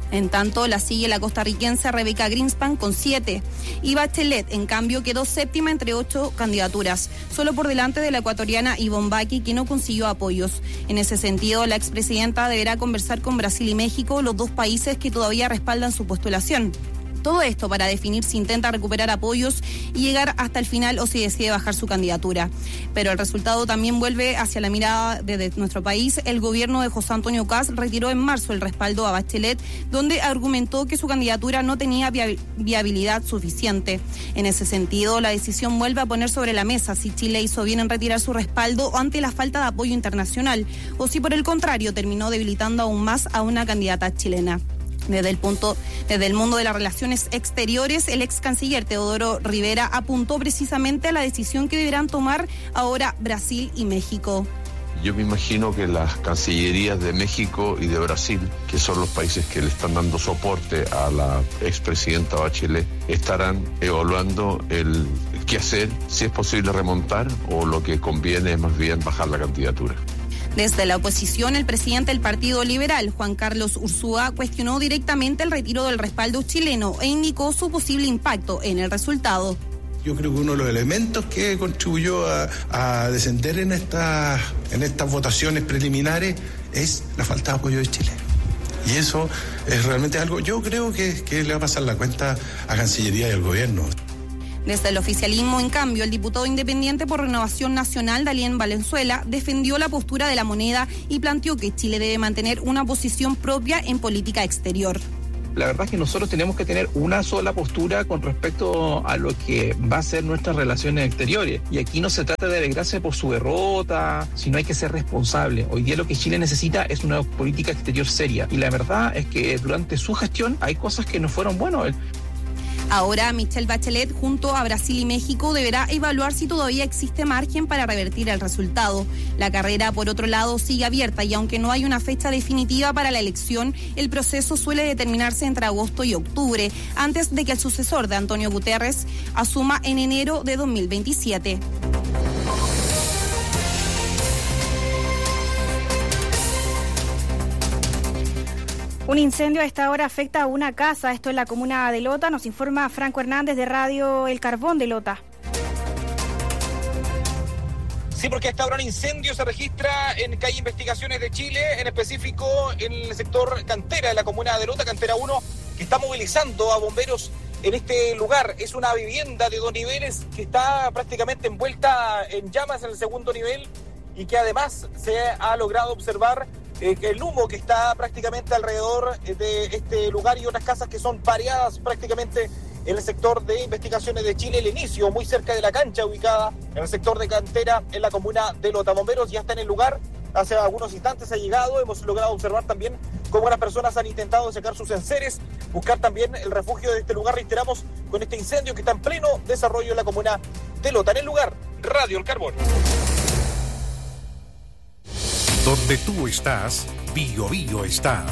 En tanto, la sigue la costarricense Rebeca Greenspan con siete. Y Bachelet, en cambio, quedó séptima entre ocho candidaturas, solo por delante de la ecuatoriana Ivonne Baki, que no consiguió apoyos. En ese sentido, la expresidenta deberá conversar con Brasil y México, los dos países que todavía respaldan su postulación. Todo esto para definir si intenta recuperar apoyos y llegar hasta el final o si decide bajar su candidatura. Pero el resultado también vuelve hacia la mirada de nuestro país. El gobierno de José Antonio Kast retiró en marzo el respaldo a Bachelet, donde argumentó que su candidatura no tenía viabilidad suficiente. En ese sentido, la decisión vuelve a poner sobre la mesa si Chile hizo bien en retirar su respaldo ante la falta de apoyo internacional o si por el contrario terminó debilitando aún más a una candidata chilena. Desde el punto, desde el mundo de las relaciones exteriores, el ex canciller Teodoro Rivera apuntó precisamente a la decisión que deberán tomar ahora Brasil y México. Yo me imagino que las cancillerías de México y de Brasil, que son los países que le están dando soporte a la expresidenta Bachelet, estarán evaluando el qué hacer, si es posible remontar o lo que conviene es más bien bajar la candidatura. Desde la oposición, el presidente del Partido Liberal, Juan Carlos Ursúa, cuestionó directamente el retiro del respaldo chileno e indicó su posible impacto en el resultado. Yo creo que uno de los elementos que contribuyó a, a descender en estas, en estas votaciones preliminares es la falta de apoyo de Chile. Y eso es realmente algo, yo creo que, que le va a pasar la cuenta a Cancillería y al gobierno. Desde el oficialismo, en cambio, el diputado independiente por Renovación Nacional, Dalien Valenzuela, defendió la postura de la moneda y planteó que Chile debe mantener una posición propia en política exterior. La verdad es que nosotros tenemos que tener una sola postura con respecto a lo que va a ser nuestras relaciones exteriores. Y aquí no se trata de alegrarse por su derrota, sino hay que ser responsable. Hoy día lo que Chile necesita es una política exterior seria. Y la verdad es que durante su gestión hay cosas que no fueron buenas. Ahora, Michelle Bachelet, junto a Brasil y México, deberá evaluar si todavía existe margen para revertir el resultado. La carrera, por otro lado, sigue abierta y aunque no hay una fecha definitiva para la elección, el proceso suele determinarse entre agosto y octubre, antes de que el sucesor de Antonio Guterres asuma en enero de dos mil veintisiete. Un incendio a esta hora afecta a una casa, esto en la comuna de Lota, nos informa Franco Hernández de Radio El Carbón de Lota. Sí, porque a esta hora un incendio se registra en calle Investigaciones de Chile, en específico en el sector Cantera, de la comuna de Lota, Cantera uno, que está movilizando a bomberos en este lugar. Es una vivienda de dos niveles que está prácticamente envuelta en llamas en el segundo nivel y que además se ha logrado observar Eh, el humo que está prácticamente alrededor de este lugar y unas casas que son pareadas prácticamente en el sector de Investigaciones de Chile, el inicio muy cerca de la cancha ubicada en el sector de Cantera en la comuna de Lota. Bomberos ya está en el lugar, hace algunos instantes ha llegado, hemos logrado observar también cómo las personas han intentado sacar sus enseres, buscar también el refugio de este lugar, reiteramos, con este incendio que está en pleno desarrollo en la comuna de Lota. En el lugar, Radio El Carbón. Donde tú estás, Bio Bio está.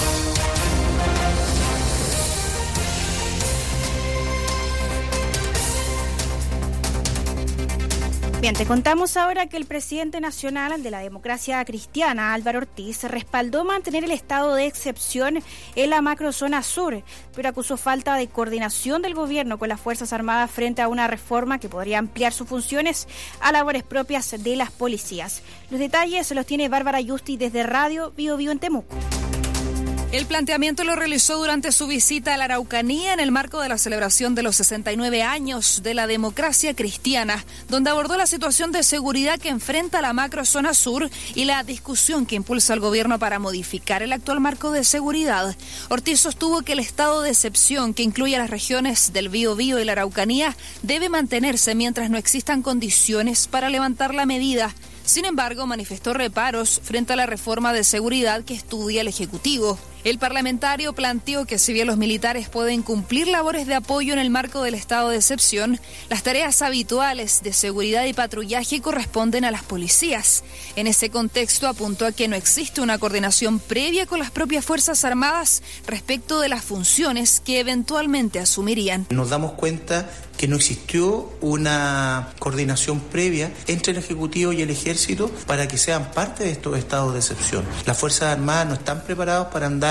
Bien, te contamos ahora que el presidente nacional de la Democracia Cristiana, Álvaro Ortiz, respaldó mantener el estado de excepción en la macrozona sur, pero acusó falta de coordinación del gobierno con las Fuerzas Armadas frente a una reforma que podría ampliar sus funciones a labores propias de las policías. Los detalles los tiene Bárbara Yusti desde Radio Bio Bio en Temuco. El planteamiento lo realizó durante su visita a la Araucanía en el marco de la celebración de los sesenta y nueve años de la democracia cristiana, donde abordó la situación de seguridad que enfrenta la macrozona sur y la discusión que impulsa el gobierno para modificar el actual marco de seguridad. Ortiz sostuvo que el estado de excepción, que incluye a las regiones del Biobío y la Araucanía, debe mantenerse mientras no existan condiciones para levantar la medida. Sin embargo, manifestó reparos frente a la reforma de seguridad que estudia el Ejecutivo. El parlamentario planteó que si bien los militares pueden cumplir labores de apoyo en el marco del estado de excepción, las tareas habituales de seguridad y patrullaje corresponden a las policías. En ese contexto apuntó a que no existe una coordinación previa con las propias Fuerzas Armadas respecto de las funciones que eventualmente asumirían. Nos damos cuenta que no existió una coordinación previa entre el Ejecutivo y el Ejército para que sean parte de estos estados de excepción. Las Fuerzas Armadas no están preparadas para andar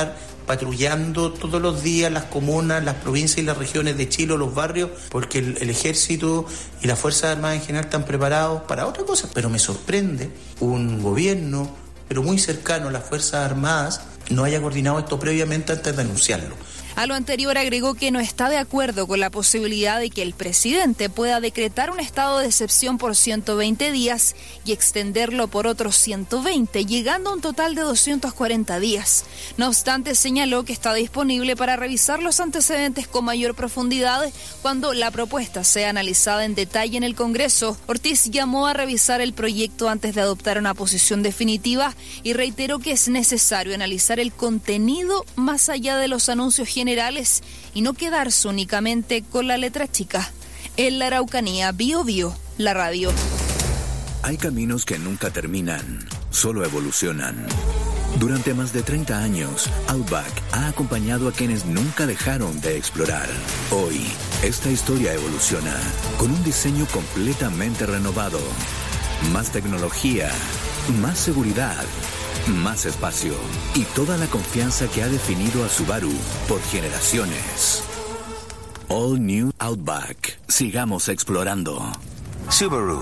patrullando todos los días las comunas, las provincias y las regiones de Chile, los barrios, porque el, el ejército y las Fuerzas Armadas en general están preparados para otra cosa. Pero me sorprende un gobierno, pero muy cercano a las Fuerzas Armadas, no haya coordinado esto previamente antes de anunciarlo. A lo anterior agregó que no está de acuerdo con la posibilidad de que el presidente pueda decretar un estado de excepción por ciento veinte días y extenderlo por otros ciento veinte, llegando a un total de doscientos cuarenta días. No obstante, señaló que está disponible para revisar los antecedentes con mayor profundidad cuando la propuesta sea analizada en detalle en el Congreso. Ortiz llamó a revisar el proyecto antes de adoptar una posición definitiva y reiteró que es necesario analizar el contenido más allá de los anuncios generales y no quedarse únicamente con la letra chica. En la Araucanía, Bio Bio, la radio. Hay caminos que nunca terminan, solo evolucionan. Durante más de treinta años, Outback ha acompañado a quienes nunca dejaron de explorar. Hoy, esta historia evoluciona con un diseño completamente renovado. Más tecnología, más seguridad, más espacio y toda la confianza que ha definido a Subaru por generaciones. All New Outback. Sigamos explorando. Subaru.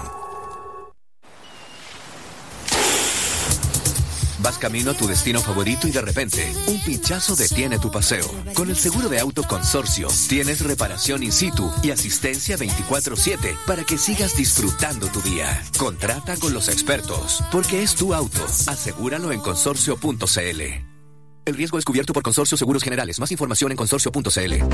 Vas camino a tu destino favorito y de repente, un pinchazo detiene tu paseo. Con el seguro de auto Consorcio, tienes reparación in situ y asistencia veinticuatro siete para que sigas disfrutando tu día. Contrata con los expertos, porque es tu auto. Asegúralo en consorcio punto c l. El riesgo es cubierto por Consorcio Seguros Generales. Más información en consorcio punto c l.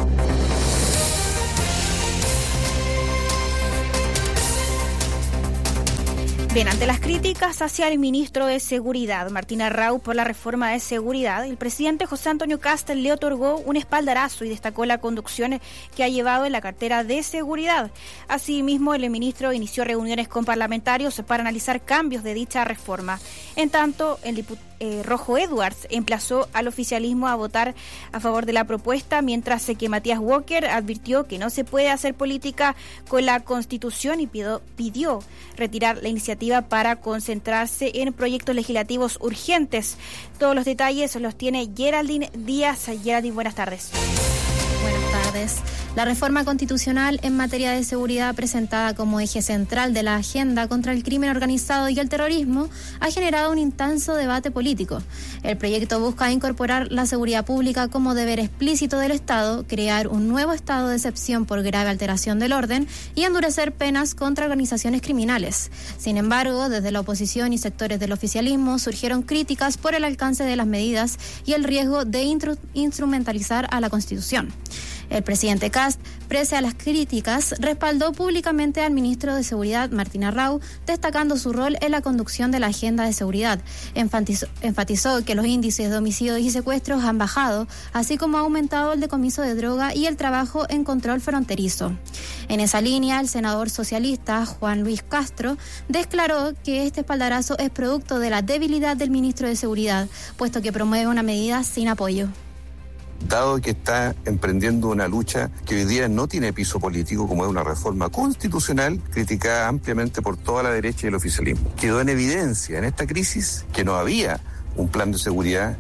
Bien, ante las críticas hacia el ministro de Seguridad, Martín Arrau, por la reforma de seguridad, el presidente José Antonio Kast le otorgó un espaldarazo y destacó la conducción que ha llevado en la cartera de seguridad. Asimismo, el ministro inició reuniones con parlamentarios para analizar cambios de dicha reforma. En tanto, el diputado Eh, Rojo Edwards emplazó al oficialismo a votar a favor de la propuesta, mientras que Matías Walker advirtió que no se puede hacer política con la Constitución y pidió, pidió retirar la iniciativa para concentrarse en proyectos legislativos urgentes. Todos los detalles los tiene Geraldine Díaz. Geraldine, buenas tardes. Buenas tardes. La reforma constitucional en materia de seguridad, presentada como eje central de la agenda contra el crimen organizado y el terrorismo, ha generado un intenso debate político. El proyecto busca incorporar la seguridad pública como deber explícito del Estado, crear un nuevo estado de excepción por grave alteración del orden y endurecer penas contra organizaciones criminales. Sin embargo, desde la oposición y sectores del oficialismo surgieron críticas por el alcance de las medidas y el riesgo de intru- instrumentalizar a la Constitución. El presidente Kast, pese a las críticas, respaldó públicamente al ministro de Seguridad, Martín Arrau, destacando su rol en la conducción de la agenda de seguridad. Enfatizó, enfatizó que los índices de homicidios y secuestros han bajado, así como ha aumentado el decomiso de droga y el trabajo en control fronterizo. En esa línea, el senador socialista Juan Luis Castro declaró que este espaldarazo es producto de la debilidad del ministro de Seguridad, puesto que promueve una medida sin apoyo. Dado que está emprendiendo una lucha que hoy día no tiene piso político, como es una reforma constitucional criticada ampliamente por toda la derecha y el oficialismo. Quedó en evidencia en esta crisis que no había un plan de seguridad.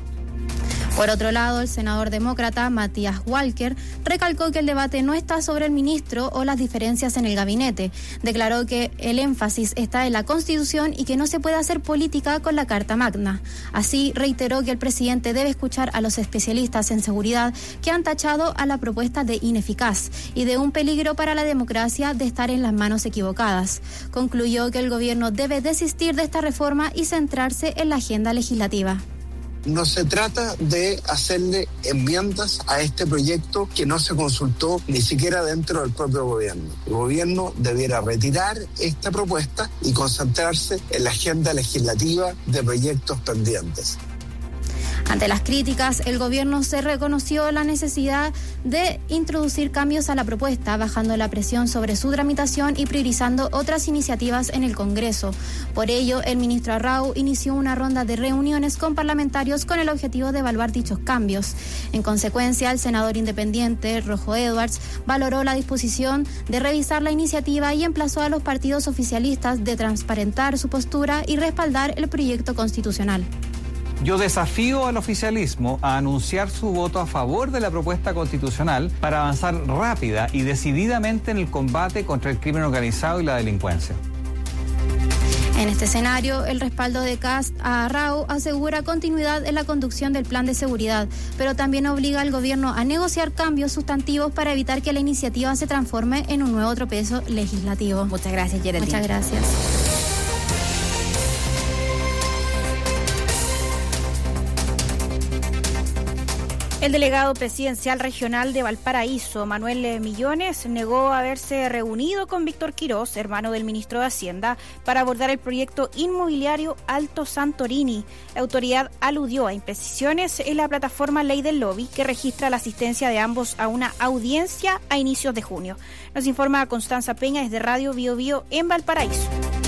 Por otro lado, el senador demócrata Matías Walker recalcó que el debate no está sobre el ministro o las diferencias en el gabinete. Declaró que el énfasis está en la Constitución y que no se puede hacer política con la Carta Magna. Así, reiteró que el presidente debe escuchar a los especialistas en seguridad que han tachado a la propuesta de ineficaz y de un peligro para la democracia de estar en las manos equivocadas. Concluyó que el gobierno debe desistir de esta reforma y centrarse en la agenda legislativa. No se trata de hacerle enmiendas a este proyecto que no se consultó ni siquiera dentro del propio gobierno. El gobierno debiera retirar esta propuesta y concentrarse en la agenda legislativa de proyectos pendientes. Ante las críticas, el gobierno se reconoció la necesidad de introducir cambios a la propuesta, bajando la presión sobre su tramitación y priorizando otras iniciativas en el Congreso. Por ello, el ministro Arrau inició una ronda de reuniones con parlamentarios con el objetivo de evaluar dichos cambios. En consecuencia, el senador independiente Rojo Edwards valoró la disposición de revisar la iniciativa y emplazó a los partidos oficialistas de transparentar su postura y respaldar el proyecto constitucional. Yo desafío al oficialismo a anunciar su voto a favor de la propuesta constitucional para avanzar rápida y decididamente en el combate contra el crimen organizado y la delincuencia. En este escenario, el respaldo de Kast a Arrau asegura continuidad en la conducción del plan de seguridad, pero también obliga al gobierno a negociar cambios sustantivos para evitar que la iniciativa se transforme en un nuevo tropiezo legislativo. Muchas gracias, Geraldine. Muchas gracias. El delegado presidencial regional de Valparaíso, Manuel Millones, negó haberse reunido con Víctor Quirós, hermano del ministro de Hacienda, para abordar el proyecto inmobiliario Alto Santorini. La autoridad aludió a imprecisiones en la plataforma Ley del Lobby, que registra la asistencia de ambos a una audiencia a inicios de junio. Nos informa Constanza Peña desde Radio Bio Bio en Valparaíso.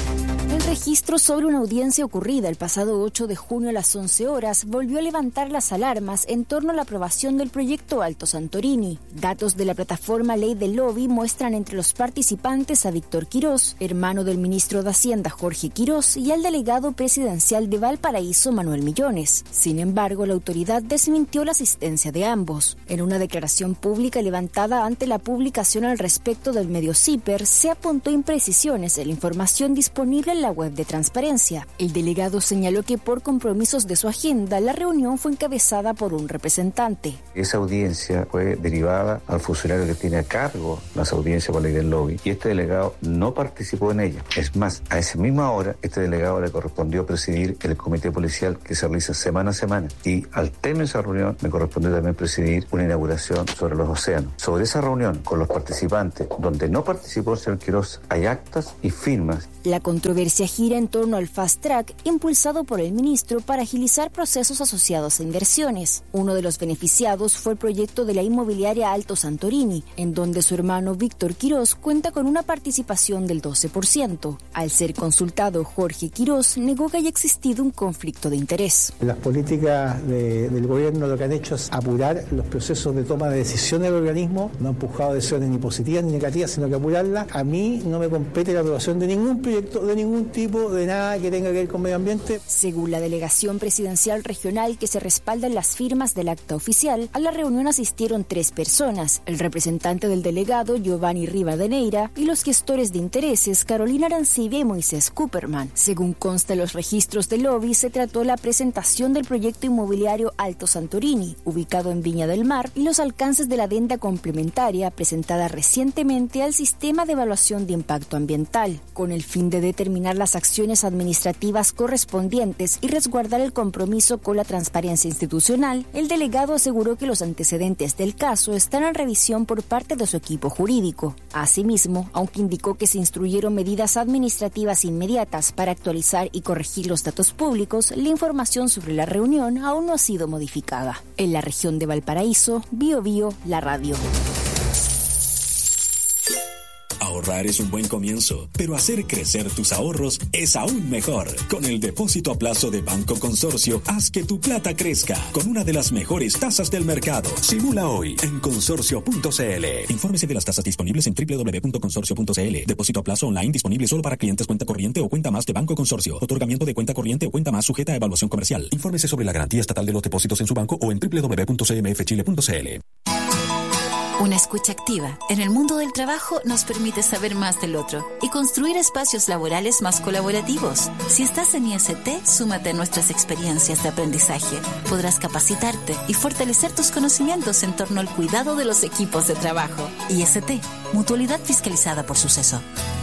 El registro sobre una audiencia ocurrida el pasado ocho de junio a las once horas volvió a levantar las alarmas en torno a la aprobación del proyecto Alto Santorini. Datos de la plataforma Ley del Lobby muestran entre los participantes a Víctor Quirós, hermano del ministro de Hacienda Jorge Quirós, y al delegado presidencial de Valparaíso Manuel Millones. Sin embargo, la autoridad desmintió la asistencia de ambos. En una declaración pública levantada ante la publicación al respecto del medio CIPER, se apuntó imprecisiones en la información disponible en la web de Transparencia. El delegado señaló que por compromisos de su agenda, la reunión fue encabezada por un representante. Esa audiencia fue derivada al funcionario que tiene a cargo las audiencias por ley del lobby y este delegado no participó en ella. Es más, a esa misma hora, este delegado le correspondió presidir el comité policial que se realiza semana a semana y al término de esa reunión me correspondió también presidir una inauguración sobre los océanos. Sobre esa reunión con los participantes, donde no participó el señor Quirós, hay actas y firmas. La controversia gira en torno al Fast Track impulsado por el ministro para agilizar procesos asociados a inversiones. Uno de los beneficiados fue el proyecto de la inmobiliaria Alto Santorini, en donde su hermano Víctor Quirós cuenta con una participación del doce por ciento. Al ser consultado, Jorge Quirós negó que haya existido un conflicto de interés. Las políticas de, del gobierno lo que han hecho es apurar los procesos de toma de decisiones del organismo, no han empujado decisiones ni positivas ni negativas, sino que apurarlas. A mí no me compete la aprobación de ningún proyecto de ningún tipo, de nada que tenga que ver con medio ambiente. Según la delegación presidencial regional que se respalda en las firmas del acta oficial, a la reunión asistieron tres personas, el representante del delegado Giovanni Rivadeneira y los gestores de intereses Carolina Arancibia y Moisés Cooperman. Según consta en los registros del lobby, se trató la presentación del proyecto inmobiliario Alto Santorini, ubicado en Viña del Mar, y los alcances de la adenda complementaria presentada recientemente al sistema de evaluación de impacto ambiental, con el fin de determinar las acciones administrativas correspondientes y resguardar el compromiso con la transparencia institucional. El delegado aseguró que los antecedentes del caso están en revisión por parte de su equipo jurídico. Asimismo, aunque indicó que se instruyeron medidas administrativas inmediatas para actualizar y corregir los datos públicos, la información sobre la reunión aún no ha sido modificada. En la región de Valparaíso, Bio Bio, la radio. Ahorrar es un buen comienzo, pero hacer crecer tus ahorros es aún mejor. Con el depósito a plazo de Banco Consorcio, haz que tu plata crezca con una de las mejores tasas del mercado. Simula hoy en consorcio punto c l. Infórmese de las tasas disponibles en doble u doble u doble u punto consorcio punto c l. Depósito a plazo online disponible solo para clientes cuenta corriente o cuenta más de Banco Consorcio. Otorgamiento de cuenta corriente o cuenta más sujeta a evaluación comercial. Infórmese sobre la garantía estatal de los depósitos en su banco o en doble u doble u doble u punto c m f chile punto c l. Una escucha activa en el mundo del trabajo nos permite saber más del otro y construir espacios laborales más colaborativos. Si estás en I S T, súmate a nuestras experiencias de aprendizaje. Podrás capacitarte y fortalecer tus conocimientos en torno al cuidado de los equipos de trabajo. I S T, Mutualidad Fiscalizada por Suceso.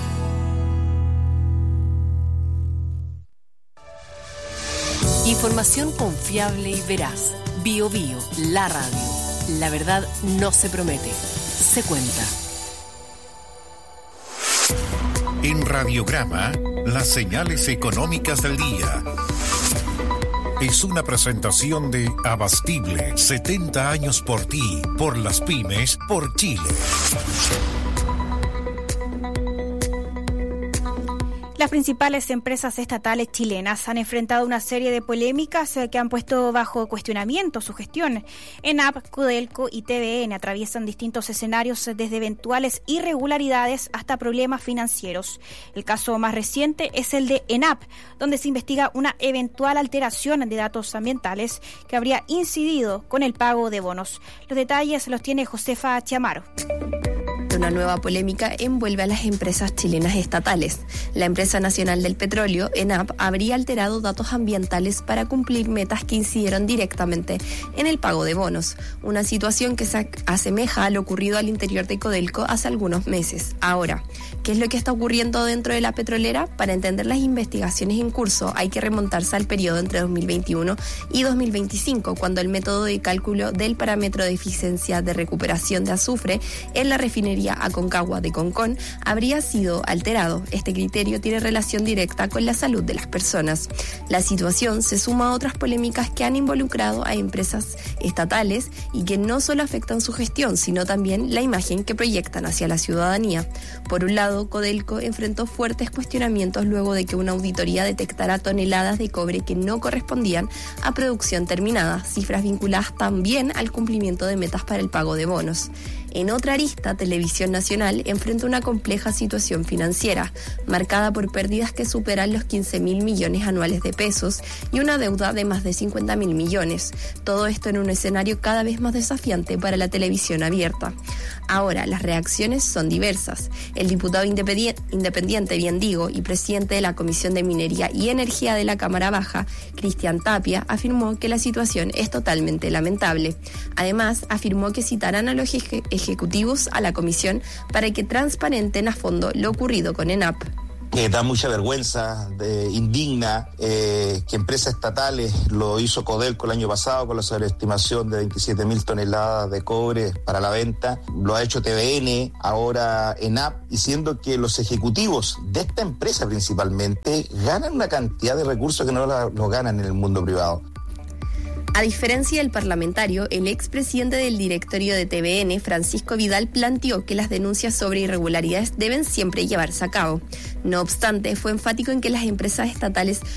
Información confiable y veraz. Bio Bio, la radio. La verdad no se promete, se cuenta. En Radiograma, las señales económicas del día. Es una presentación de Abastible, setenta años por ti, por las pymes, por Chile. Las principales empresas estatales chilenas han enfrentado una serie de polémicas que han puesto bajo cuestionamiento su gestión. ENAP, Codelco y T V N atraviesan distintos escenarios desde eventuales irregularidades hasta problemas financieros. El caso más reciente es el de ENAP, donde se investiga una eventual alteración de datos ambientales que habría incidido con el pago de bonos. Los detalles los tiene Josefa Chiamaro. Una nueva polémica envuelve a las empresas chilenas estatales. La Empresa Nacional del Petróleo, ENAP, habría alterado datos ambientales para cumplir metas que incidieron directamente en el pago de bonos, una situación que se asemeja a lo ocurrido al interior de Codelco hace algunos meses. Ahora, ¿qué es lo que está ocurriendo dentro de la petrolera? Para entender las investigaciones en curso hay que remontarse al periodo entre dos mil veintiuno y dos mil veinticinco, cuando el método de cálculo del parámetro de eficiencia de recuperación de azufre en la refinería Aconcagua de Concón habría sido alterado. Este criterio tiene relación directa con la salud de las personas. La situación se suma a otras polémicas que han involucrado a empresas estatales y que no solo afectan su gestión, sino también la imagen que proyectan hacia la ciudadanía. Por un lado, Codelco enfrentó fuertes cuestionamientos luego de que una auditoría detectara toneladas de cobre que no correspondían a producción terminada, cifras vinculadas también al cumplimiento de metas para el pago de bonos. En otra arista, Televisión Nacional enfrenta una compleja situación financiera, marcada por pérdidas que superan los quince mil millones anuales de pesos y una deuda de más de cincuenta mil millones. Todo esto en un escenario cada vez más desafiante para la televisión abierta. Ahora, las reacciones son diversas. El diputado independiente, bien digo, y presidente de la Comisión de Minería y Energía de la Cámara Baja, Cristian Tapia, afirmó que la situación es totalmente lamentable. Además, afirmó que citarán a los ejecutivos ejecutivos a la comisión para que transparenten a fondo lo ocurrido con ENAP. Eh, da mucha vergüenza, de, indigna eh, que empresas estatales, lo hizo Codelco el año pasado con la sobreestimación de veintisiete mil toneladas de cobre para la venta, lo ha hecho T V N, ahora ENAP, diciendo que los ejecutivos de esta empresa principalmente ganan una cantidad de recursos que no la, lo ganan en el mundo privado. A diferencia del parlamentario, el expresidente del directorio de T V N, Francisco Vidal, planteó que las denuncias sobre irregularidades deben siempre llevarse a cabo. No obstante, fue enfático en que las empresas estatales